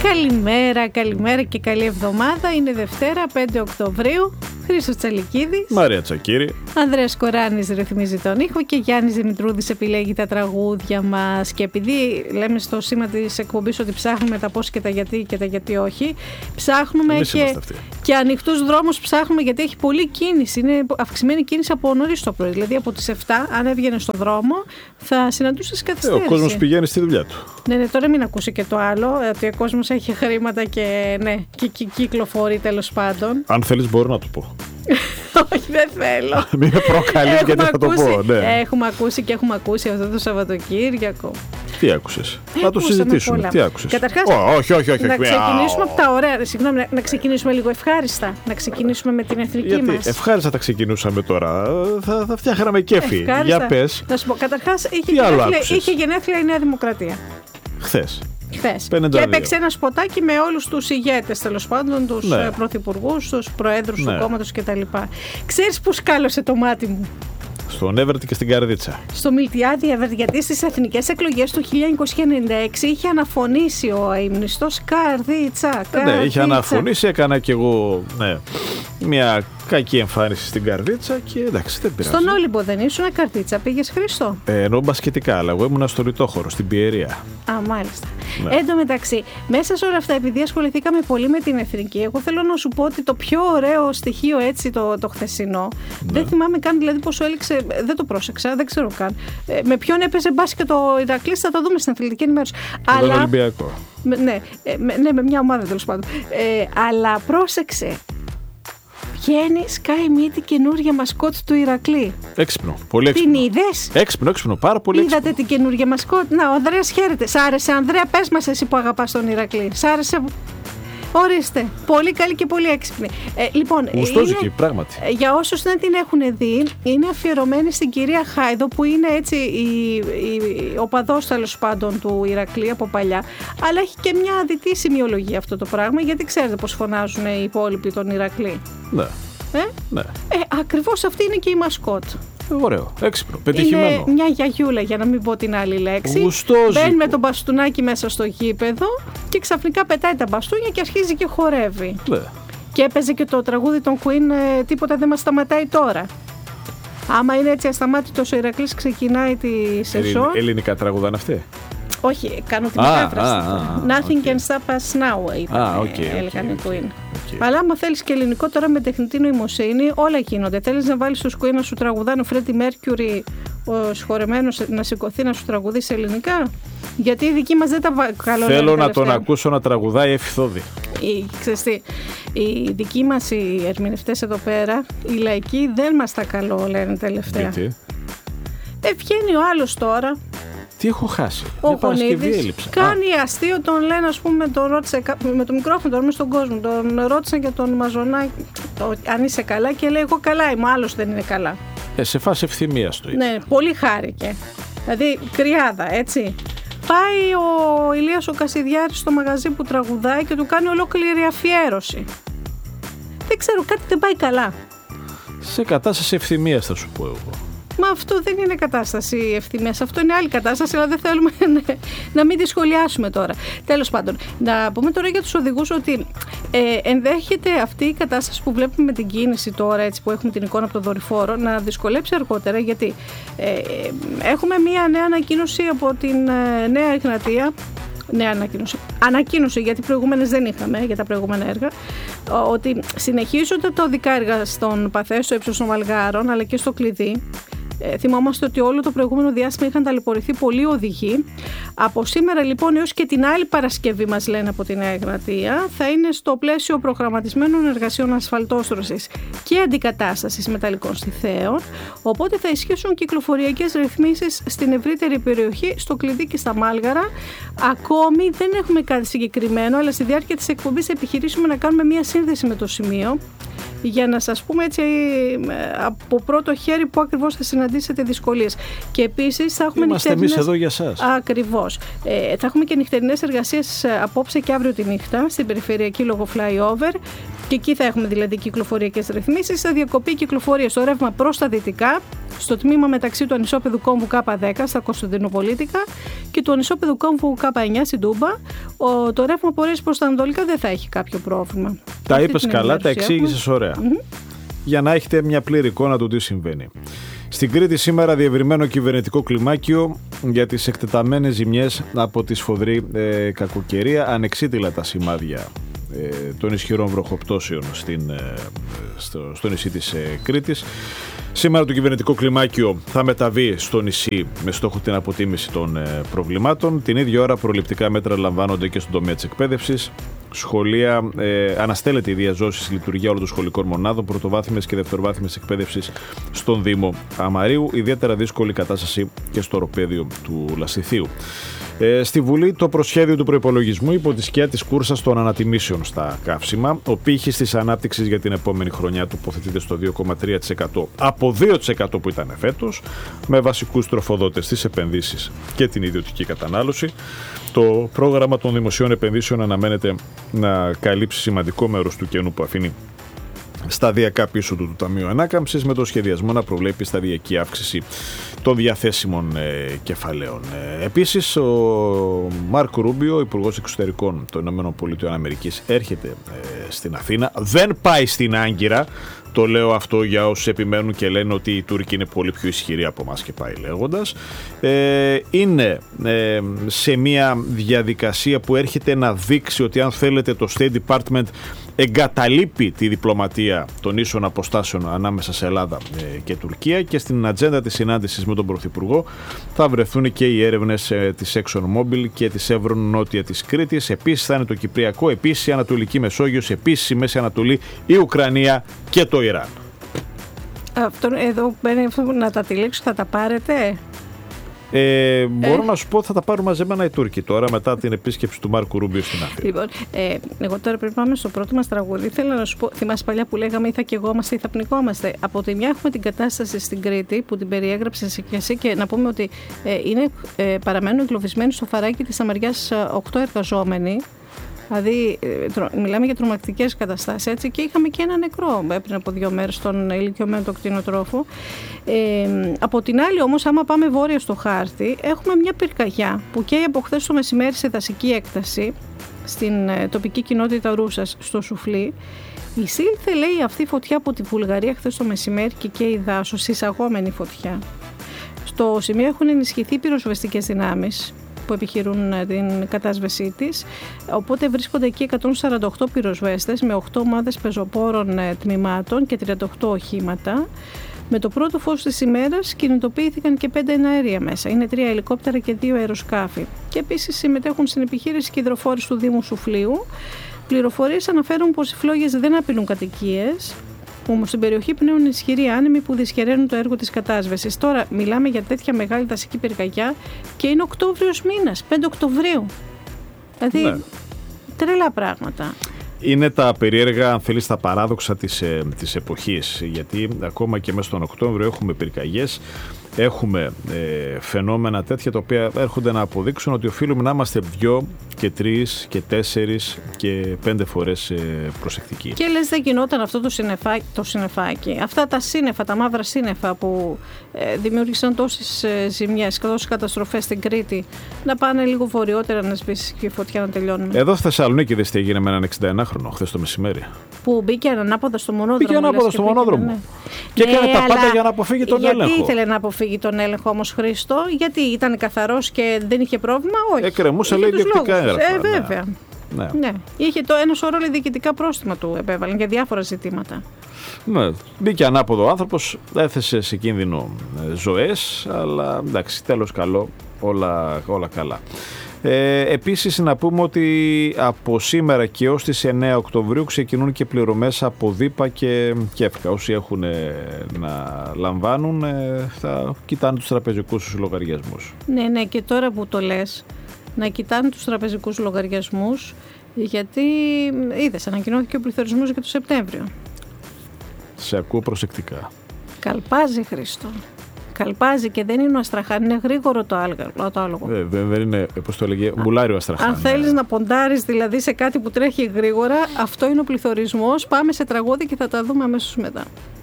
Καλημέρα και καλή εβδομάδα. Είναι Δευτέρα, 5 Οκτωβρίου. Χρήστος Τσαλικίδης, Μαρία Τσακύρη, Ανδρέας Κοράνης ρυθμίζει τον ήχο και Γιάννης Δημητρούδης επιλέγει τα τραγούδια μας. Και επειδή λέμε στο σήμα της εκπομπής ότι ψάχνουμε τα πώς και τα γιατί και τα γιατί όχι, ψάχνουμε και ανοιχτούς δρόμους ψάχνουμε, γιατί έχει πολλή κίνηση. Είναι αυξημένη κίνηση από νωρίς το πρωί. Δηλαδή από τις 7, αν έβγαινε στον δρόμο, θα συναντούσες καθυστέρηση. Ο κόσμος πηγαίνει στη δουλειά του. Ναι, τώρα μην ακούσει και το άλλο, ότι ο κόσμος έχει χρήματα και κυκλοφορεί τέλος πάντων. Αν θέλεις μπορώ να το πω. Όχι, δεν θέλω. Μην με προκαλείς γιατί θα το πω. Ναι. Έχουμε ακούσει αυτό το Σαββατοκύριακο. Τι άκουσες? Να το συζητήσουμε. Τι άκουσες? Καταρχάς, όχι. Να ξεκινήσουμε από τα ωραία. Συγγνώμη, να ξεκινήσουμε λίγο ευχάριστα. Να ξεκινήσουμε με την εθνική μας. Ευχάριστα τα ξεκινούσαμε τώρα. Θα φτιάχναμε κέφι. Ευχάριστα. Για πες. Να σου πω, καταρχάς είχε γενέθλια η Νέα Δημοκρατία. Χθες. Και έπαιξε ένα σποτάκι με όλους τους ηγέτες, τέλος πάντων, τους πρωθυπουργούς, τους προέδρους του κόμματος κτλ. Ξέρεις που σκάλωσε το μάτι μου? Στον Εύερτη και στην Καρδίτσα. Στο Μιλτιάδη Εύερτη, γιατί στις εθνικές εκλογές του 1996 είχε αναφωνήσει ο αείμνηστος Καρδίτσα. Ναι, είχε αναφωνήσει, έκανα κι εγώ μια κακή εμφάνιση στην Καρδίτσα και εντάξει, δεν πειράζει. Στον Όλυμπο δεν ήσουν Καρδίτσα, πήγες Χρήστο? Ενώ μπασκετικά, αλλά εγώ ήμουν στο Ρητόχωρο, στην Πιερία. Α, μάλιστα. Ναι. Εν τω μεταξύ, μέσα σε όλα αυτά, επειδή ασχοληθήκαμε πολύ με την εθνική, εγώ θέλω να σου πω ότι το πιο ωραίο στοιχείο έτσι το χθεσινό, δεν θυμάμαι καν δηλαδή πόσο έληξε, δεν το πρόσεξα, δεν ξέρω καν. Με ποιον έπαιζε μπάσκετ το Ηρακλής, θα το δούμε στην αθλητική ενημέρωση. Με τον Ολυμπιακό. Με μια ομάδα τέλος πάντων. Αλλά πρόσεξε. Βγαίνει, σκάει μύτη καινούργια μασκότ του Ηρακλή. Έξυπνο, πολύ έξυπνο. Την είδες? Έξυπνο, πάρα πολύ έξυπνο. Είδατε την καινούργια μασκότ? Να, ο Ανδρέας χαίρεται. Σ' άρεσε, Ανδρέα? Πες μας εσύ που αγαπάς τον Ηρακλή. Σ' άρεσε? Ορίστε. Πολύ καλή και πολύ έξυπνη. Λοιπόν, γουστόζικη, πράγματι. Για όσους δεν την έχουν δει, είναι αφιερωμένη στην κυρία Χάιδο, που είναι έτσι ο παδός τέλος πάντων του Ηρακλή από παλιά. Αλλά έχει και μια δυτή σημειολογία αυτό το πράγμα, γιατί ξέρετε πώς φωνάζουν οι υπόλοιποι τον Ηρακλή. Ναι. Ναι. Ακριβώς αυτή είναι και η μασκότ. Ωραίο, έξυπνο, πετυχημένο. Είναι μια γιαγιούλα, για να μην πω την άλλη λέξη. Γουστόζικο. Μπαίνει με τον μπαστούνάκι μέσα στο γήπεδο και ξαφνικά πετάει τα μπαστούνια και αρχίζει και χορεύει. Ναι. Και έπαιζε και το τραγούδι των Queen, τίποτα δεν μας σταματάει τώρα. Άμα είναι έτσι ασταμάτητος ο Ηρακλής, ξεκινάει τη σεζόν. Ελληνικά τραγουδάνε αυτοί? Όχι, κάνω την μετάφραση. Nothing can stop us now, έλεγαν οι Queen. Αλλά άμα θέλεις και ελληνικό τώρα με τεχνητή νοημοσύνη, όλα γίνονται. Θέλεις να βάλεις τους Queen να σου τραγουδάνε ο Φρέντι Μέρκιουρι, ο σχορεμένος, να σηκωθεί να σου τραγουδήσει ελληνικά? Γιατί οι δικοί μας δεν τα καλώνουν. Θέλω να τον ακούσω να τραγουδάει Εφηθόδη. Οι δικοί μας οι ερμηνευτές εδώ πέρα, οι λαϊκοί, δεν μας τα καλό λένε τελευταία. Γιατί? Βγαίνει ο άλλος τώρα. Τι έχω χάσει? Ο Γονίδης κάνει αστείο, τον λένε, ας πούμε, τον ρώτησε με το μικρόφωνο, τον στον κόσμο, τον ρώτησαν για τον Μαζονάκη αν είσαι καλά και λέει εγώ καλά είμαι, άλλος δεν είναι καλά. Σε φάση ευθυμίας το είπε. Ναι, πολύ χάρηκε. Δηλαδή κρυάδα, έτσι. Πάει ο Ηλίας ο Κασιδιάρης στο μαγαζί που τραγουδάει και του κάνει ολόκληρη αφιέρωση. Δεν ξέρω, κάτι δεν πάει καλά. Σε κατάσταση ευθυμίας θα σου πω εγώ. Μα αυτό δεν είναι κατάσταση ευθυμίας, αυτό είναι άλλη κατάσταση, αλλά δεν θέλουμε να μην τη σχολιάσουμε τώρα. Τέλος πάντων, να πούμε τώρα για τους οδηγούς ότι ενδέχεται αυτή η κατάσταση που βλέπουμε με την κίνηση τώρα, έτσι που έχουμε την εικόνα από το δορυφόρο, να δυσκολέψει αργότερα, γιατί έχουμε μία νέα ανακοίνωση από την Νέα Εγνατία. Νέα ανακοίνωση, γιατί προηγούμενες δεν είχαμε για τα προηγούμενα έργα, ότι συνεχίζονται τα οδικά έργα στον Παθέ, στο ύψος των Βαλγάρων, αλλά και στο Κλειδί. Θυμόμαστε ότι όλο το προηγούμενο διάστημα είχαν ταλαιπωρηθεί πολλοί οδηγοί. Από σήμερα λοιπόν έως και την άλλη Παρασκευή, μας λένε από τη Νέα Εγνατία, θα είναι στο πλαίσιο προγραμματισμένων εργασιών ασφαλτόστρωσης και αντικατάστασης μεταλλικών στιθέων, οπότε θα ισχύσουν κυκλοφοριακές ρυθμίσεις στην ευρύτερη περιοχή, στο Κλειδί και στα Μάλγαρα. Ακόμη δεν έχουμε κάτι συγκεκριμένο, αλλά στη διάρκεια της εκπομπής θα επιχειρήσουμε να κάνουμε μια σύνδεση με το σημείο, για να σας πούμε έτσι από πρώτο χέρι που ακριβώς θα συναντήσετε δυσκολίες. Και επίσης θα έχουμε είμαστε εμείς εδώ για σας. Ακριβώς. Θα έχουμε και νυχτερινές εργασίες απόψε και αύριο τη νύχτα στην περιφερειακή λόγω flyover Και εκεί θα έχουμε δηλαδή κυκλοφοριακές ρυθμίσεις. Θα διακοπεί κυκλοφορία στο ρεύμα προς τα δυτικά, στο τμήμα μεταξύ του ανισόπεδου κόμβου K10 στα Κωνσταντινοπολίτικα και του ανισόπεδου κόμβου K9 στην Τούμπα. Το ρεύμα πορείας προς τα ανατολικά δεν θα έχει κάποιο πρόβλημα. Τα είπες καλά, τα εξήγησες ωραία. Για να έχετε μια πλήρη εικόνα του τι συμβαίνει. Στην Κρήτη σήμερα διευρυμένο κυβερνητικό κλιμάκιο για τις εκτεταμένες ζημιές από τη σφοδρή κακοκαιρία. Ανεξίτηλα τα σημάδια των ισχυρών βροχοπτώσεων στο νησί της Κρήτης. Σήμερα το κυβερνητικό κλιμάκιο θα μεταβεί στο νησί με στόχο την αποτίμηση των προβλημάτων. Την ίδια ώρα προληπτικά μέτρα λαμβάνονται και στον τομέα της εκπαίδευσης. Σχολεία, αναστέλλεται η διαζώση λειτουργία όλων των σχολικών μονάδων, πρωτοβάθμιας και δευτεροβάθμιας εκπαίδευσης στον Δήμο Αμαρίου. Ιδιαίτερα δύσκολη κατάσταση και στο οροπέδιο του Λασιθίου. Στη Βουλή το προσχέδιο του προϋπολογισμού υπό τη σκιά της κούρσας των ανατιμήσεων στα καύσιμα. Ο πύχης της ανάπτυξης για την επόμενη χρονιά τοποθετείται στο 2,3% από 2% που ήταν φέτος, με βασικούς τροφοδότες τις επενδύσεις και την ιδιωτική κατανάλωση. Το πρόγραμμα των δημοσίων επενδύσεων αναμένεται να καλύψει σημαντικό μέρος του κενού που αφήνει σταδιακά πίσω του Ταμείου Ανάκαμψης, με το σχεδιασμό να προβλέπει σταδιακή αύξηση των διαθέσιμων κεφαλαίων. Επίσης, ο Μάρκο Ρούμπιο, Υπουργός Εξωτερικών των ΗΠΑ, έρχεται στην Αθήνα. Δεν πάει στην Άγκυρα. Το λέω αυτό για όσους επιμένουν και λένε ότι οι Τούρκοι είναι πολύ πιο ισχυροί από εμάς και πάει λέγοντας. Είναι σε μια διαδικασία που έρχεται να δείξει ότι, αν θέλετε, το State Department εγκαταλείπει τη διπλωματία των ίσων αποστάσεων ανάμεσα σε Ελλάδα και Τουρκία, και στην ατζέντα της συνάντησης με τον Πρωθυπουργό θα βρεθούν και οι έρευνες της ExxonMobil και της Chevron νότια της Κρήτης. Επίσης θα είναι το Κυπριακό, επίσης η Ανατολική Μεσόγειος, επίσης η Μέση Ανατολή, η Ουκρανία και το Ιράν. Αυτό εδώ να τα τυλίξω, θα τα πάρετε? Μπορώ να σου πω ότι θα τα πάρουν μαζεμένα οι Τούρκοι τώρα, μετά την επίσκεψη του Μάρκου Ρούμπιο στην Αθήνα. Λοιπόν, εγώ τώρα πρέπει να πάμε στο πρώτο μας τραγούδι. Θέλω να σου πω, θυμάσαι παλιά που λέγαμε ή θα καιγόμαστε ή θα πνιγόμαστε? Από τη μια έχουμε την κατάσταση στην Κρήτη που την περιέγραψες και εσύ, και να πούμε ότι παραμένουν εγκλωβισμένοι στο φαράκι της Αμαριάς 8 εργαζόμενοι. Δηλαδή, μιλάμε για τρομακτικές καταστάσεις, έτσι, και είχαμε και ένα νεκρό πριν από 2 μέρες στον ηλικιωμένο το κτηνοτρόφο. Από την άλλη, όμως, άμα πάμε βόρεια στο χάρτη, έχουμε μια πυρκαγιά που καίει από χθες το μεσημέρι σε δασική έκταση στην τοπική κοινότητα Ρούσας στο Σουφλί. Εισήλθε, λέει, αυτή η φωτιά από τη Βουλγαρία χθες το μεσημέρι και καίει δάσος, εισαγόμενη φωτιά. Στο σημείο έχουν ενισχυθεί πυροσβεστικές δυνάμεις που επιχειρούν την κατάσβεσή της, οπότε βρίσκονται εκεί 148 πυροσβέστες με 8 ομάδες πεζοπόρων τμήματων και 38 οχήματα. Με το πρώτο φως της ημέρας κινητοποιήθηκαν και 5 εναέρια μέσα. Είναι 3 ελικόπτερα και 2 αεροσκάφη. Και επίσης συμμετέχουν στην επιχείρηση και υδροφόροι του Δήμου Σουφλίου. Πληροφορίες αναφέρουν πως οι φλόγες δεν απειλούν κατοικίες. Όμως στην περιοχή πνέουν ισχυροί άνεμοι που δυσχεραίνουν το έργο της κατάσβεσης. Τώρα μιλάμε για τέτοια μεγάλη δασική πυρκαγιά και είναι Οκτώβριος μήνας, 5 Οκτωβρίου. Δηλαδή, τρελά πράγματα. Είναι τα περίεργα, αν θέλεις, τα παράδοξα της εποχής. Γιατί ακόμα και μέσα στον Οκτώβριο έχουμε πυρκαγιές, έχουμε φαινόμενα τέτοια τα οποία έρχονται να αποδείξουν ότι οφείλουμε να είμαστε 2 και 3 και 4 και 5 φορές προσεκτικοί. Και λες, δεν γινόταν αυτό το συννεφάκι, αυτά τα σύννεφα, τα μαύρα σύννεφα που δημιούργησαν τόσες ζημιές και τόσες καταστροφές στην Κρήτη, να πάνε λίγο βορειότερα να σβήσει και η φωτιά να τελειώνουμε? Εδώ στη Θεσσαλονίκη δες τι έγινε με έναν 61χρονο χθες το μεσημέρι. Που μπήκε ανάποδα στο μονόδρομο. Μπήκε ανάποδα στο μονόδρομο. Ναι. Και έκανε τα πάντα για να αποφύγει τον έλεγχο. Γιατί ήθελε να αποφύγει τον έλεγχο όμως, Χρήστο? Γιατί ήταν καθαρός και δεν είχε πρόβλημα? Όχι. Εκκρεμούσε, λέει, ιδιοκτικά έγγραφα. Βέβαια. Ναι. Είχε ένα σωρό διοικητικά πρόστιμα του επέβαλαν για διάφορα ζητήματα. Ναι. Μπήκε ανάποδο ο άνθρωπος, έθεσε σε κίνδυνο ζωές, αλλά εντάξει, τέλος καλό, όλα καλά. Επίσης να πούμε ότι από σήμερα και ως τις 9 Οκτωβρίου ξεκινούν και πληρωμές από ΔΥΠΑ και ΚΕΦΚΑ. Όσοι έχουν να λαμβάνουν θα κοιτάνε τους τραπεζικούς τους λογαριασμούς. Ναι, και τώρα που το λες, να κοιτάνε τους τραπεζικούς λογαριασμούς, γιατί είδες, ανακοινώθηκε ο πληθωρισμός για το Σεπτέμβριο. Σε ακούω προσεκτικά. Καλπάζει, Χρήστο. καλπάζει και δεν είναι ο Αστραχάν, είναι γρήγορο το άλογο. Δεν είναι, πώς το έλεγε, μπουλάρι ο Αστραχάν. Αν θέλεις να ποντάρεις δηλαδή σε κάτι που τρέχει γρήγορα, αυτό είναι ο πληθωρισμός. Πάμε σε τραγούδι και θα τα δούμε αμέσως μετά.